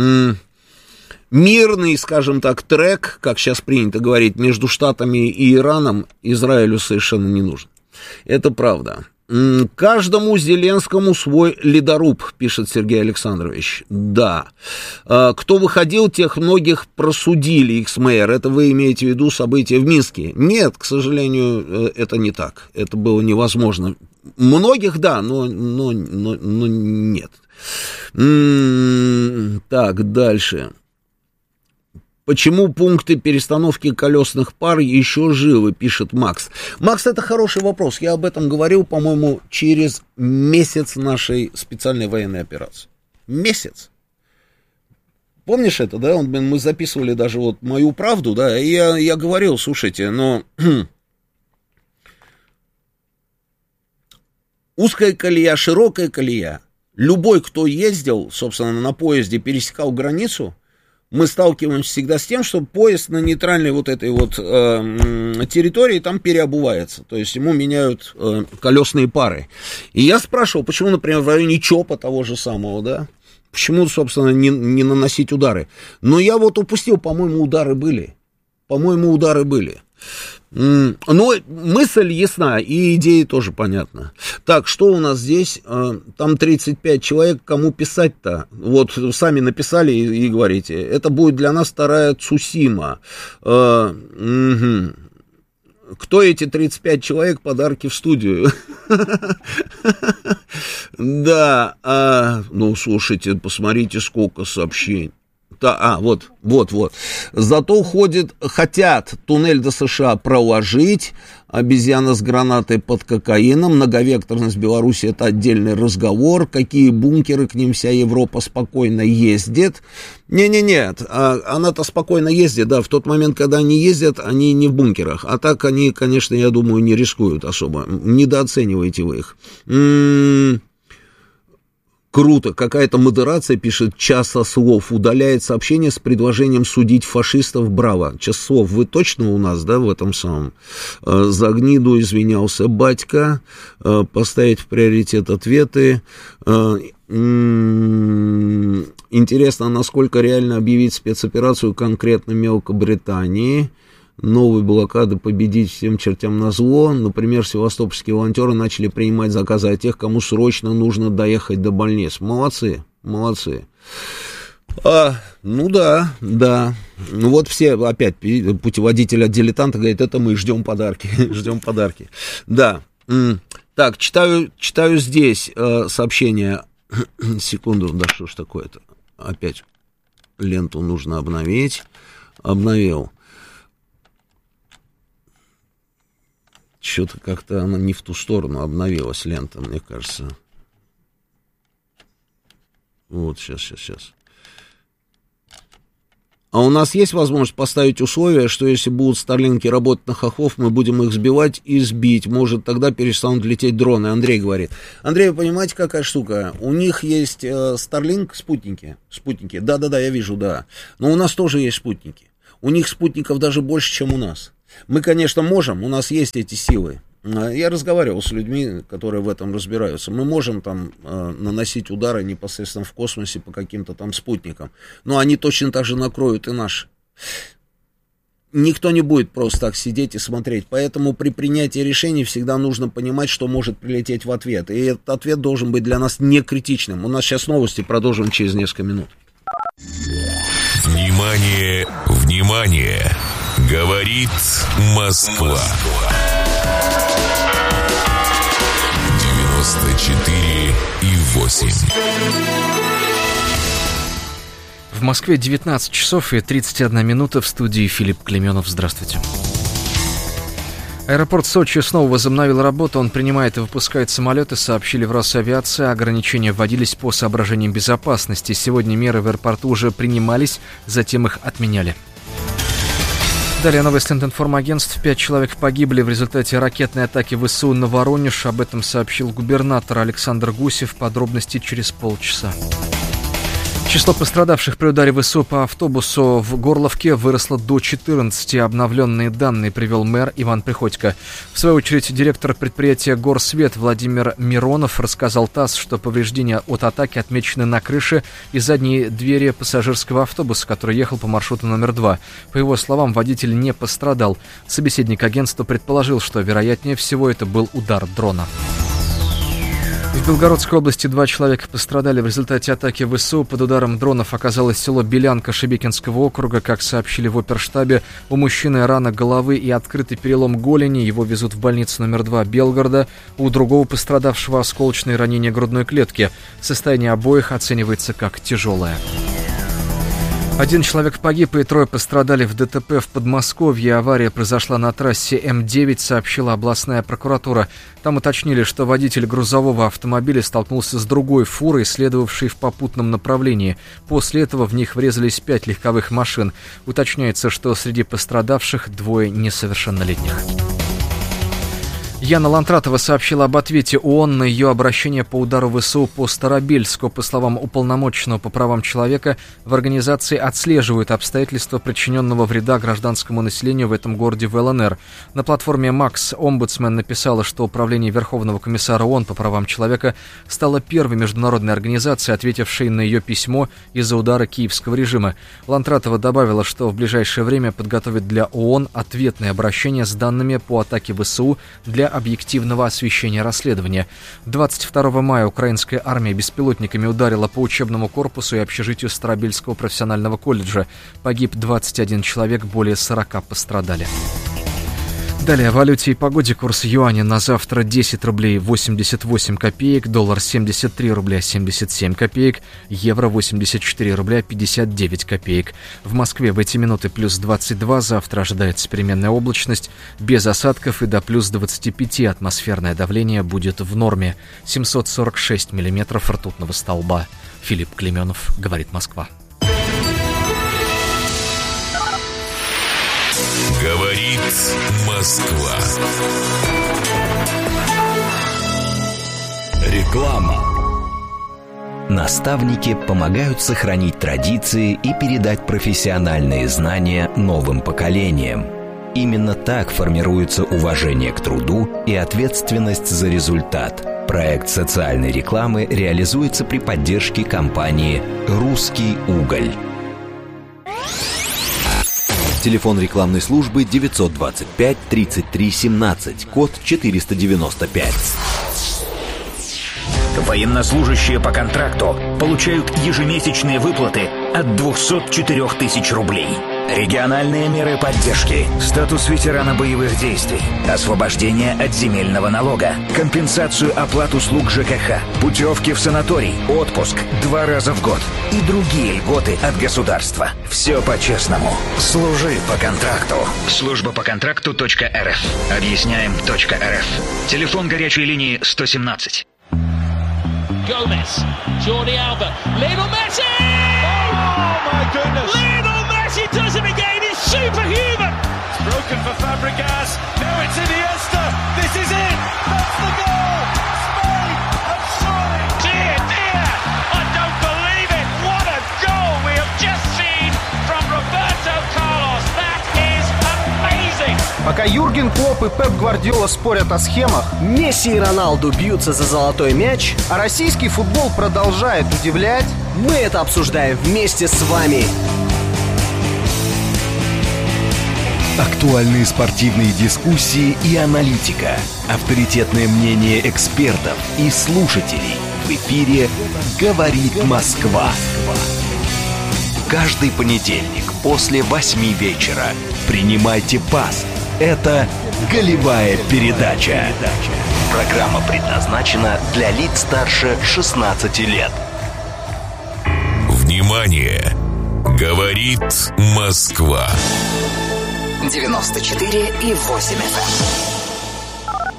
мирный, скажем так, трек, как сейчас принято говорить, между Штатами и Ираном Израилю совершенно не нужен. Это правда. Каждому Зеленскому свой ледоруб, пишет Сергей Александрович. Да. Кто выходил, тех многих просудили, икс-мэр. Это вы имеете в виду события в Минске? Нет, к сожалению, это не так. Это было невозможно. Многих, да, но, но, но, но нет. Так, дальше. Почему пункты перестановки колесных пар еще живы, пишет Макс. Макс, это хороший вопрос. Я об этом говорил, по-моему, через месяц нашей специальной военной операции. Месяц. Помнишь это, да? Мы записывали даже вот мою правду, да, и я, я говорил, слушайте, но... узкая колея, широкая колея. Любой, кто ездил, собственно, на поезде, пересекал границу, мы сталкиваемся всегда с тем, что поезд на нейтральной вот этой вот э, территории там переобувается, то есть ему меняют э, колесные пары. И я спрашивал, почему, например, в районе ЧОПа того же самого, да, почему, собственно, не, не наносить удары. Но я вот упустил, по-моему, удары были, по-моему, удары были. Но мысль ясна, и идеи тоже понятна. Так, что у нас здесь? Там тридцать пять человек, кому писать-то? Вот сами написали и, и говорите. Это будет для нас вторая Цусима. Угу. Кто эти тридцать пять человек? Подарки в студию. Да, ну, слушайте, посмотрите, сколько сообщений. А, вот, вот, вот. Зато ходит, хотят туннель до США проложить, обезьяна с гранатой под кокаином, многовекторность Беларуси — это отдельный разговор, какие бункеры, к ним вся Европа спокойно ездит. Не-не-не, она-то спокойно ездит, да, в тот момент, когда они ездят, они не в бункерах, а так они, конечно, я думаю, не рискуют особо, недооцениваете вы их. М-м-м. Круто, какая-то модерация, пишет «Часа слов», удаляет сообщение с предложением судить фашистов, браво. Час слов, вы точно у нас, да, в этом самом? За гниду извинялся батька, поставить в приоритет ответы. Интересно, насколько реально объявить спецоперацию конкретно Мелкобритании. Новые блокады победить всем чертям назло. Например, севастопольские волонтеры начали принимать заказы от тех, кому срочно нужно доехать до больниц. Молодцы, молодцы. А, ну да, да. Ну вот все опять путеводитель от дилетанта говорит, это мы ждем подарки, ждем подарки. Да. Так, читаю, читаю здесь э, сообщение. Секунду, да что ж такое-то? Опять ленту нужно обновить. Обновил. Что-то как-то она не в ту сторону обновилась, лента, мне кажется. Вот, сейчас, сейчас, сейчас. А у нас есть возможность поставить условие, что если будут старлинки работать на хохлов, мы будем их сбивать и сбить. Может, тогда перестанут лететь дроны. Андрей говорит. Андрей, вы понимаете, какая штука? У них есть э, Starlink спутники. Спутники. Да-да-да, я вижу, да. Но у нас тоже есть спутники. У них спутников даже больше, чем у нас. Мы, конечно, можем, у нас есть эти силы, Я разговаривал с людьми, которые в этом разбираются. Мы можем там э, наносить удары непосредственно в космосе по каким-то там спутникам, но они точно так же накроют и наши. Никто не будет просто так сидеть и смотреть, поэтому при принятии решений всегда нужно понимать, что может прилететь в ответ, и этот ответ должен быть для нас не критичным. У нас сейчас новости, продолжим через несколько минут. Внимание, внимание, говорит Москва. девяносто четыре и восемь. В Москве девятнадцать часов и тридцать одна минута, в студии Филипп Клеменов. Здравствуйте. Аэропорт Сочи снова возобновил работу. Он принимает и выпускает самолеты, сообщили в Росавиации. Ограничения вводились по соображениям безопасности. Сегодня меры в аэропорту уже принимались, затем их отменяли. Далее новости информагентств. Пять человек погибли в результате ракетной атаки ВСУ на Воронеж. Об этом сообщил губернатор Александр Гусев. Подробности через полчаса. Число пострадавших при ударе ВСУ по автобусу в Горловке выросло до четырнадцати. Обновленные данные привел мэр Иван Приходько. В свою очередь, директор предприятия «Горсвет» Владимир Миронов рассказал ТАСС, что повреждения от атаки отмечены на крыше и задней двери пассажирского автобуса, который ехал по маршруту номер два. По его словам, водитель не пострадал. Собеседник агентства предположил, что, вероятнее всего, это был удар дрона. В Белгородской области два человека пострадали в результате атаки ВСУ. Под ударом дронов оказалось село Белянка Шебекинского округа. Как сообщили в оперштабе, у мужчины рана головы и открытый перелом голени. Его везут в больницу номер два Белгорода. У другого пострадавшего осколочные ранения грудной клетки. Состояние обоих оценивается как тяжелое. Один человек погиб и трое пострадали в ДТП в Подмосковье. Авария произошла на трассе М девять, сообщила областная прокуратура. Там уточнили, что водитель грузового автомобиля столкнулся с другой фурой, следовавшей в попутном направлении. После этого в них врезались пять легковых машин. Уточняется, что среди пострадавших двое несовершеннолетних. Яна Лантратова сообщила об ответе ООН на ее обращение по удару ВСУ по Старобельску. По словам уполномоченного по правам человека, в организации отслеживают обстоятельства причиненного вреда гражданскому населению в этом городе в ЛНР. На платформе «Макс» омбудсмен написала, что Управление Верховного комиссара ООН по правам человека стало первой международной организацией, ответившей на ее письмо из-за удара киевского режима. Лантратова добавила, что в ближайшее время подготовит для ООН ответное обращение с данными по атаке ВСУ для объективного освещения расследования. двадцать второго мая украинская армия беспилотниками ударила по учебному корпусу и общежитию Старобельского профессионального колледжа. Погиб двадцать один человек, более сорока пострадали. Далее о валюте и погоде. Курс юаня на завтра десять рублей восемьдесят восемь копеек, доллар семьдесят три рубля семьдесят семь копеек, евро восемьдесят четыре рубля пятьдесят девять копеек. В Москве в эти минуты плюс двадцать два, завтра ожидается переменная облачность, без осадков и до плюс двадцати пяти. Атмосферное давление будет в норме. семьсот сорок шесть миллиметров ртутного столба. Филипп Клеменов, говорит Москва. Говорит Москва. Реклама. Наставники помогают сохранить традиции и передать профессиональные знания новым поколениям. Именно так формируется уважение к труду и ответственность за результат. Проект социальной рекламы реализуется при поддержке компании «Русский уголь». Телефон рекламной службы девятьсот двадцать пять тридцать три семнадцать, код четыреста девяносто пять. Военнослужащие по контракту получают ежемесячные выплаты от двухсот четырёх тысяч рублей. Региональные меры поддержки, статус ветерана боевых действий, освобождение от земельного налога, компенсацию оплат услуг ЖКХ, путевки в санаторий, отпуск два раза в год и другие льготы от государства. Все по-честному. Служи по контракту. Служба по контракту .рф. Объясняем .рф. Телефон горячей линии сто семнадцать. Gomez, Jordi Alba, Lionel Messi! Oh my goodness! Lionel Messi does it again! He's superhuman! It's broken for Fabregas. Now it's Iniesta. This is it. That's the goal. Spain have surely. Dear, dear! I don't believe it. What a goal we have just seen from Roberto Carlos. That is amazing. Пока Юрген Клопп и Пеп Гвардиола спорят о схемах, Месси и Роналду бьются за золотой мяч, а российский футбол продолжает удивлять, мы это обсуждаем вместе с вами. Актуальные спортивные дискуссии и аналитика. Авторитетное мнение экспертов и слушателей. В эфире «Говорит Москва». Каждый понедельник после восьми вечера. Принимайте пас. Это «Голевая передача». Программа предназначена для лиц старше шестнадцати лет. Внимание! Говорит Москва. девяносто четыре и восемь эф эм.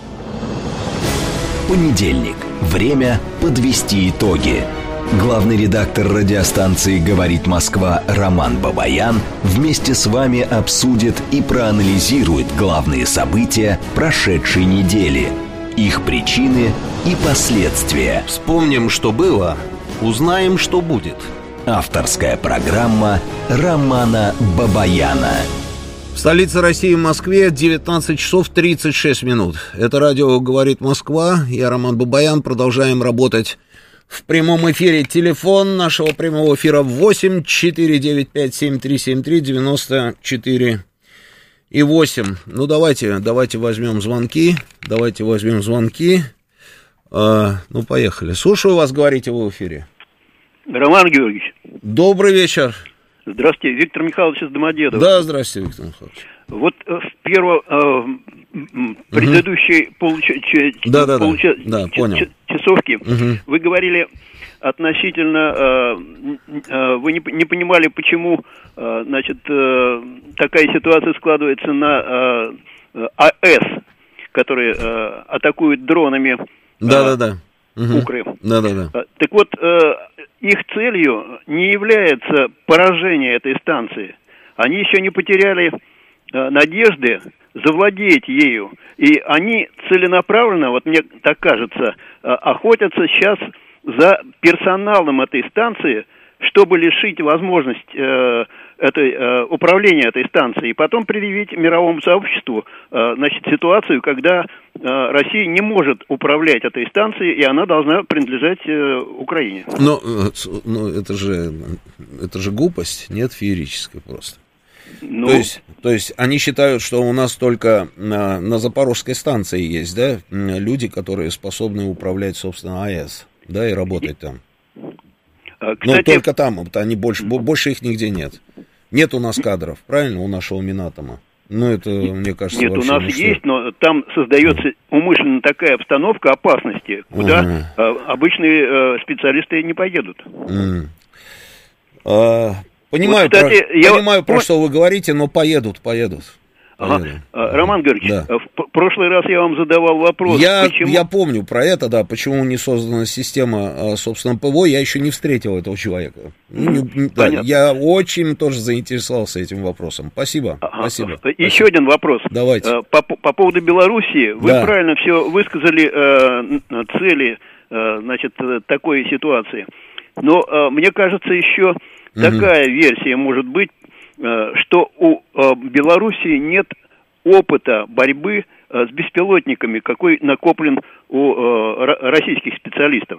Понедельник. Время подвести итоги. Главный редактор радиостанции «Говорит Москва» Роман Бабаян вместе с вами обсудит и проанализирует главные события прошедшей недели, их причины и последствия. Вспомним, что было, узнаем, что будет. Авторская программа Романа Бабаяна. В столице России, Москве, девятнадцать часов тридцать шесть минут. Это радио «Говорит Москва». Я Роман Бабаян. Продолжаем работать в прямом эфире. Телефон нашего прямого эфира восемь четыре девять пять семь три семь три девяносто четыре и восемь. Ну, давайте, давайте возьмем звонки. Давайте возьмем звонки. А, ну, поехали. Слушаю вас, говорите вы в эфире. Роман Георгиевич. Добрый вечер. Здравствуйте, Виктор Михайлович из Домодедова. Да, здравствуйте, Виктор Михайлович. Вот в первом э, предыдущей угу. получа, ч, да, да, получа, да, ч, понял. ч, часовки угу. вы говорили относительно, э, э, вы не, не понимали, почему э, значит, э, такая ситуация складывается на э, АЭС, которые э, атакуют дронами э, да, да, да. Угу. Украину. Да, да, да. Так вот, э, их целью не является поражение этой станции. Они еще не потеряли э, надежды завладеть ею. И они целенаправленно, вот мне так кажется, э, охотятся сейчас за персоналом этой станции, чтобы лишить возможность э, этой, э, управления этой станцией, и потом предъявить мировому сообществу э, значит, ситуацию, когда э, Россия не может управлять этой станцией, и она должна принадлежать э, Украине. Но, но это же, это же глупость, нет, феерическая просто. Ну, то есть, то есть они считают, что у нас только на, на Запорожской станции есть, да, люди, которые способны управлять, собственно, АЭС, да, и работать там. Кстати, но только там, они больше, больше их нигде нет. Нет у нас кадров, правильно, у нашего Минатома? Ну, это, мне кажется, нет, у нас не есть, стоит. Но там создается умышленно такая обстановка опасности, куда uh-huh. обычные специалисты не поедут. Mm. А, понимаю, вот, кстати, про, я... понимаю, про что вы говорите, но поедут, поедут. Ага. Роман Георгиевич, да. в прошлый раз я вам задавал вопрос. Я, почему... я помню про это, да, почему не создана система, собственно, ПВО, я еще не встретил этого человека. Mm-hmm. Да, я очень тоже заинтересовался этим вопросом. Спасибо. Ага. Спасибо. Еще Спасибо. один вопрос. Давайте. По, по поводу Белоруссии, вы да. правильно все высказали э, цели э, значит, такой ситуации. Но э, мне кажется, еще mm-hmm. такая версия может быть, что у Белоруссии нет опыта борьбы с беспилотниками, какой накоплен у российских специалистов.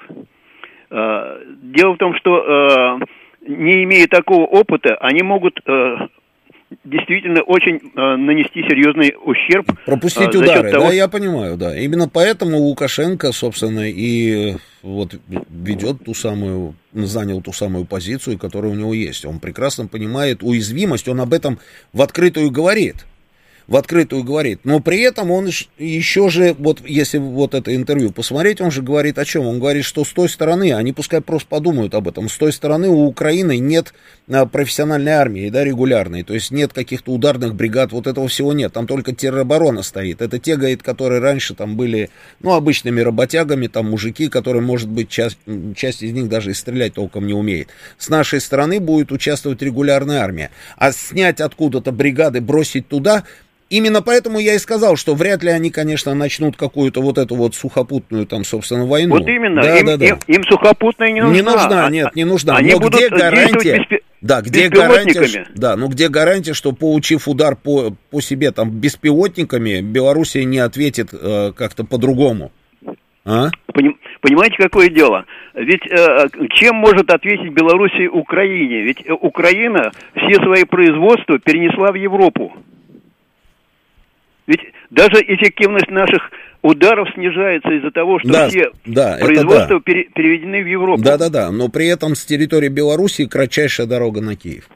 Дело в том, что, не имея такого опыта, они могут действительно очень нанести серьезный ущерб. Пропустить удары, того... да, я понимаю, да. Именно поэтому Лукашенко, собственно, и вот ведет ту самую, занял ту самую позицию, которая у него есть. Он прекрасно понимает уязвимость, он об этом в открытую говорит. В открытую говорит. Но при этом он еще же, вот если вот это интервью посмотреть, он же говорит о чем? Он говорит, что с той стороны, они пускай просто подумают об этом, с той стороны у Украины нет профессиональной армии, да, регулярной, то есть нет каких-то ударных бригад, вот этого всего нет, там только тероборона стоит. Это те, говорит, которые раньше там были, ну, обычными работягами, там мужики, которые, может быть, часть, часть из них даже и стрелять толком не умеет. С нашей стороны будет участвовать регулярная армия. А снять откуда-то бригады, бросить туда... Именно поэтому я и сказал, что вряд ли они, конечно, начнут какую-то вот эту вот сухопутную, там, собственно, войну. Вот именно, да, им, да, да. Им, им сухопутная не нужна. Не нужна, нет, не нужна. Они Но будут где гарантия? Беспи... Да, где гарантия, да, ну где гарантия, что, получив удар по, по себе там беспилотниками, Белоруссия не ответит э, как-то по-другому? А? Поним, понимаете, какое дело? Ведь э, чем может ответить Белоруссия Украине? Ведь э, Украина все свои производства перенесла в Европу. Ведь даже эффективность наших ударов снижается из-за того, что да, все да, производства да. пере, переведены в Европу. Да-да-да, но при этом с территории Белоруссии кратчайшая дорога на Киев.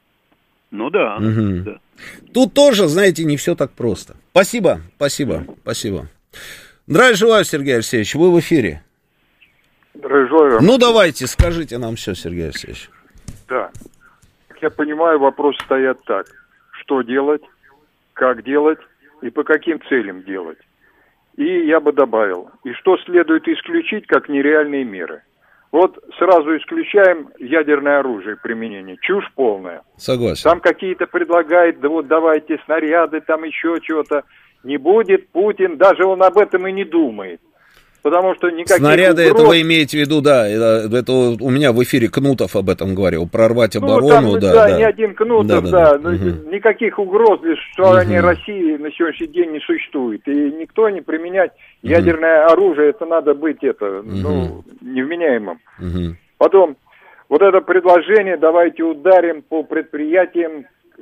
Ну да, угу. да. Тут тоже, знаете, не все так просто. Спасибо, спасибо, спасибо. Здравия желаю, Сергей Алексеевич, вы в эфире. Здравия желаю. Ну давайте, скажите нам все, Сергей Алексеевич. Да, как я понимаю, вопросы стоят так. Что делать, как делать и по каким целям делать. И я бы добавил, и что следует исключить как нереальные меры. Вот сразу исключаем ядерное оружие применение. Чушь полная. Согласен. Там какие-то предлагают, да вот давайте снаряды, там еще чего-то. Не будет Путин, даже он об этом и не думает. Потому что никаких снаряды, угроз... это вы имеете в виду, да, это, это у меня в эфире Кнутов об этом говорил, прорвать оборону, ну, там, да, да, да. не один Кнутов, да, да, да. да. Угу. Никаких угроз для существования угу. России на сегодняшний день не существует. И никто не применять угу. ядерное оружие, это надо быть, это, угу. ну, невменяемым. Угу. Потом, вот это предложение, давайте ударим по предприятиям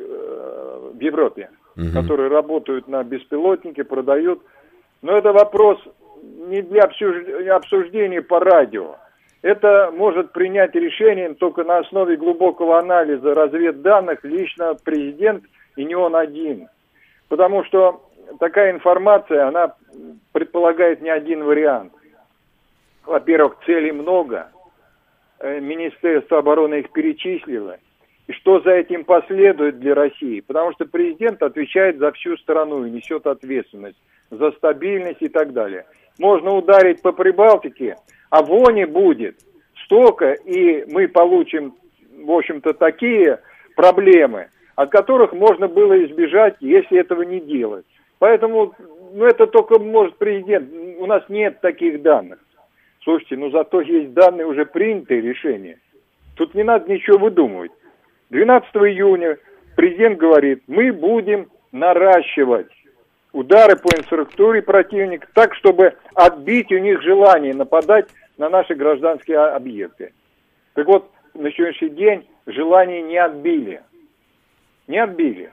э, в Европе, угу. которые работают на беспилотнике, продают. Но это вопрос... не для обсуждения по радио. Это может принять решение только на основе глубокого анализа разведданных лично президент, и не он один. Потому что такая информация, она предполагает не один вариант. Во-первых, целей много. Министерство обороны их перечислило. И что за этим последует для России? Потому что президент отвечает за всю страну и несет ответственность за стабильность и так далее. Можно ударить по Прибалтике, а вони будет столько, и мы получим, в общем-то, такие проблемы, от которых можно было избежать, если этого не делать. Поэтому, ну, это только может президент. У нас нет таких данных. Слушайте, ну, зато есть данные, уже принятые решения. Тут не надо ничего выдумывать. двенадцатого июня президент говорит, мы будем наращивать удары по инфраструктуре противника так, чтобы отбить у них желание нападать на наши гражданские объекты. Так вот, на сегодняшний день желание не отбили. Не отбили.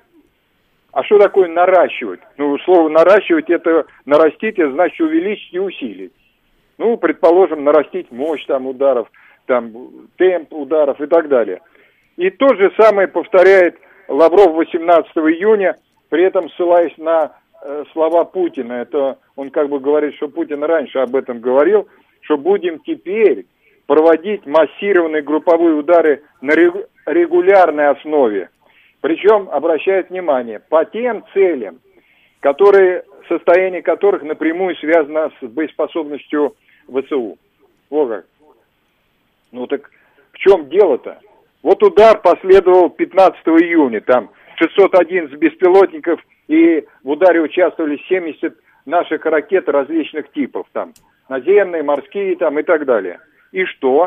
А что такое наращивать? Ну, слово наращивать, это нарастить, это значит увеличить и усилить. Ну, предположим, нарастить мощь там ударов, там темп ударов и так далее. И то же самое повторяет Лавров восемнадцатого июня, при этом ссылаясь на слова Путина. Это он как бы говорит, что Путин раньше об этом говорил, что будем теперь проводить массированные групповые удары на регулярной основе. Причем, обращает внимание, по тем целям, которые, состояние которых напрямую связано с боеспособностью ВСУ. Вот как. Ну так в чем дело-то? Вот удар последовал пятнадцатого июня, там шестьсот одиннадцать беспилотников, и в ударе участвовали семьдесят наших ракет различных типов, там, наземные, морские, там, и так далее. И что?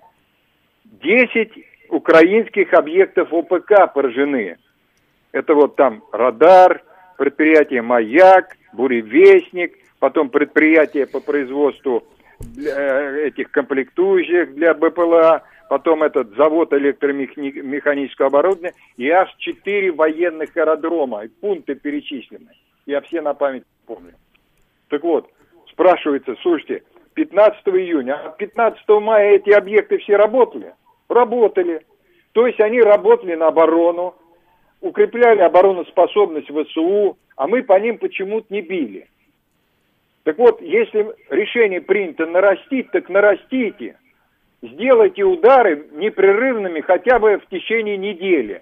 десять украинских объектов ОПК поражены. Это вот там радар, предприятие «Маяк», «Буревестник», потом предприятие по производству этих комплектующих для БПЛА, потом этот завод электромеханического оборудования, и аж четыре военных аэродрома, и пункты перечислены. Я все на память помню. Так вот, спрашивается, слушайте, пятнадцатого июня, а пятнадцатого мая эти объекты все работали? Работали. То есть они работали на оборону, укрепляли обороноспособность ВСУ, а мы по ним почему-то не били. Так вот, если решение принято нарастить, так нарастите. Сделайте удары непрерывными хотя бы в течение недели.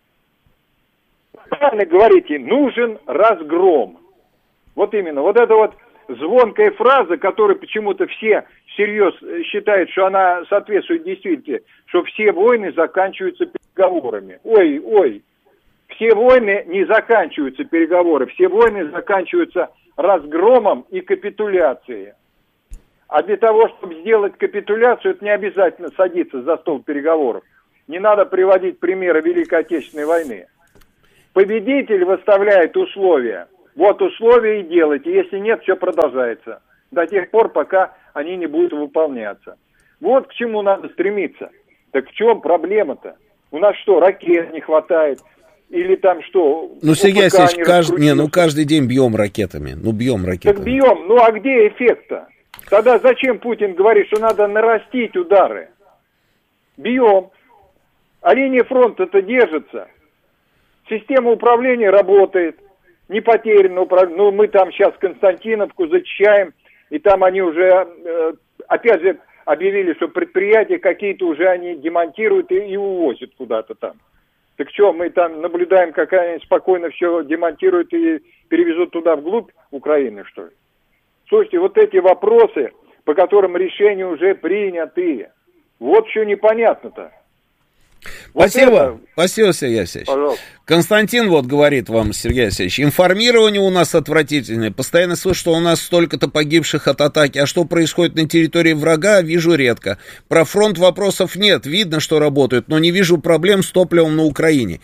Правильно говорите, нужен разгром. Вот именно, вот эта вот звонкая фраза, которую почему-то все всерьез считают, что она соответствует действительности, что все войны заканчиваются переговорами. Ой, ой, Все войны не заканчиваются, переговоры, все войны заканчиваются разгромом и капитуляцией. А для того, чтобы сделать капитуляцию, это не обязательно садиться за стол переговоров. Не надо приводить примеры Великой Отечественной войны. Победитель выставляет условия. Вот условия и делайте. Если нет, все продолжается. До тех пор, пока они не будут выполняться. Вот к чему надо стремиться. Так в чем проблема-то? У нас что, ракет не хватает? Или там что? Ну, Сергей Алексеевич, каждый, не, ну, каждый день бьем ракетами. Ну, бьем ракетами. Так бьем. Ну, а где эффект-то? Тогда зачем Путин говорит, что надо нарастить удары? Бьем. А линия фронта-то держится. Система управления работает. Не потеряно управление. Ну, мы там сейчас Константиновку зачищаем. И там они уже, опять же, объявили, что предприятия какие-то уже они демонтируют и, и увозят куда-то там. Так что, мы там наблюдаем, как они спокойно все демонтируют и перевезут туда вглубь Украины, что ли? Слушайте, вот эти вопросы, по которым решения уже приняты, вот что непонятно-то. Вот Спасибо, это... спасибо, Сергей Алексеевич. Пожалуйста. Константин вот говорит вам, Сергей Алексеевич, информирование у нас отвратительное, постоянно слышу, что у нас столько-то погибших от атаки, а что происходит на территории врага, вижу редко. Про фронт вопросов нет, видно, что работают, но не вижу проблем с топливом на Украине.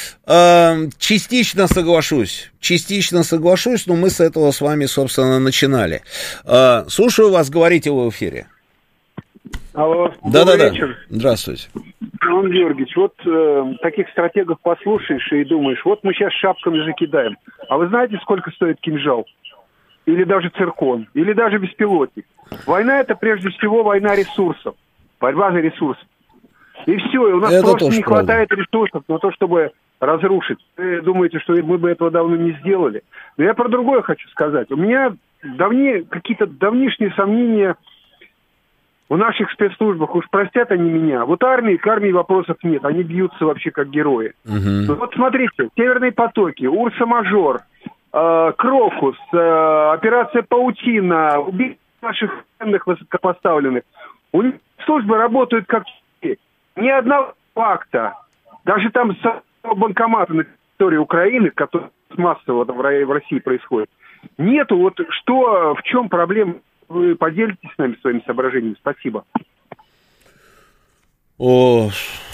Частично соглашусь, частично соглашусь, но мы с этого с вами, собственно, начинали. Слушаю вас, говорите вы в эфире. Алло, да-да-да, вечер. Здравствуйте. Иван Георгиевич, вот э, таких стратегов послушаешь и думаешь, вот мы сейчас шапками же кидаем. А вы знаете, сколько стоит кинжал? Или даже циркон? Или даже беспилотник? Война — это прежде всего война ресурсов. Борьба за ресурсы. И все, и у нас это просто не правда. хватает ресурсов на то, чтобы разрушить. Вы думаете, что мы бы этого давно не сделали? Но я про другое хочу сказать. У меня давние, какие-то давнишние сомнения... В наших спецслужбах, уж простят они меня, вот армии, к армии вопросов нет, они бьются вообще как герои. Угу. Ну, вот смотрите, «Северные потоки», «Урса-мажор», э, «Крокус», э, операция «Паутина», убийство наших ценных высокопоставленных. У них службы работают как ни одного факта. Даже там с банкомата на территории Украины, который массово в России происходит, нету. Вот что, в чем проблема? Вы поделитесь с нами своими соображениями. Спасибо. О,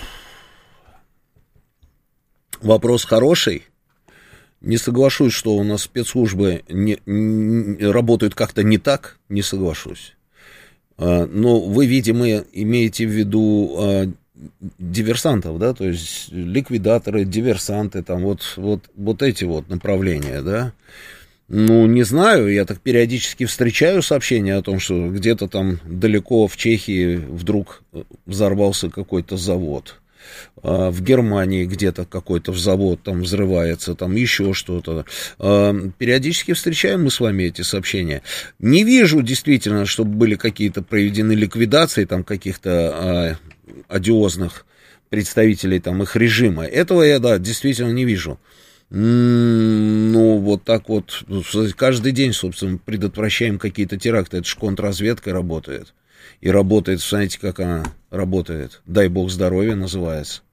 вопрос хороший. Не соглашусь, что у нас спецслужбы не, не, работают как-то не так. Не соглашусь. А, но вы, видимо, имеете в виду а, диверсантов, да? То есть ликвидаторы, диверсанты, там вот, вот, вот эти вот направления, да? Ну, не знаю, я так периодически встречаю сообщения о том, что где-то там далеко в Чехии вдруг взорвался какой-то завод, а в Германии где-то какой-то завод там взрывается, там еще что-то. А периодически встречаем мы с вами эти сообщения. Не вижу действительно, чтобы были какие-то проведены ликвидации там каких-то а, одиозных представителей там их режима. Этого я, да, действительно не вижу. Ну, вот так вот, каждый день, собственно, предотвращаем какие-то теракты. Это же контрразведка работает. И работает, знаете, как она работает? Дай бог здоровья называется.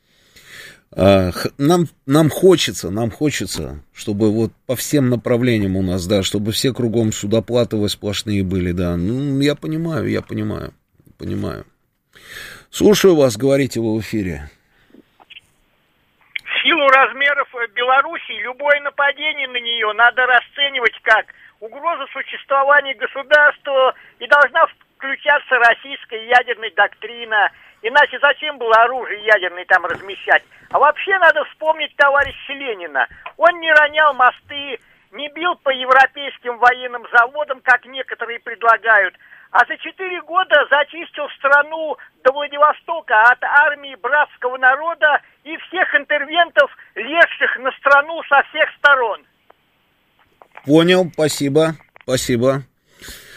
Нам, нам хочется, нам хочется, чтобы вот по всем направлениям у нас, да, чтобы все кругом судоплатовые сплошные были, да. Ну, я понимаю, я понимаю, понимаю. Слушаю вас, говорите вы в эфире. В силу размеров Белоруссии любое нападение на нее надо расценивать как угрозу существования государства, и должна включаться российская ядерная доктрина. Иначе зачем было оружие ядерное там размещать? А вообще надо вспомнить товарища Ленина. Он не ронял мосты, не бил по европейским военным заводам, как некоторые предлагают, а за четыре года зачистил страну до Владивостока от армии братского народа и всех интервентов, лезших на страну со всех сторон. Понял, спасибо, спасибо.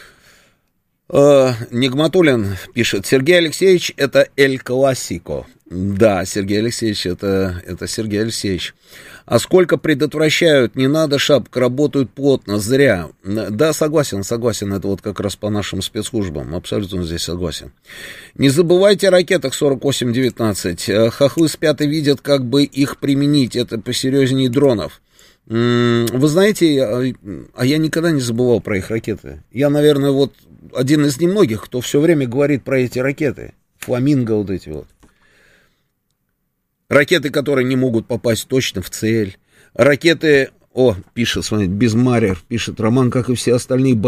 Э, Нигматуллин пишет: Сергей Алексеевич, это эль классико. Да, Сергей Алексеевич, это, это Сергей Алексеевич. А сколько предотвращают, не надо шапок, работают плотно, зря. Да, согласен, согласен, это вот как раз по нашим спецслужбам, абсолютно здесь согласен. Не забывайте о ракетах сорок восемь девятнадцать. Хохлы спят и видят, как бы их применить, это посерьезнее дронов. Вы знаете, а я никогда не забывал про их ракеты. Я, наверное, вот один из немногих, кто все время говорит про эти ракеты. Фламинго вот эти вот. Ракеты, которые не могут попасть точно в цель. Ракеты, о, пишет, смотрите, Безмарер, пишет Роман, как и все остальные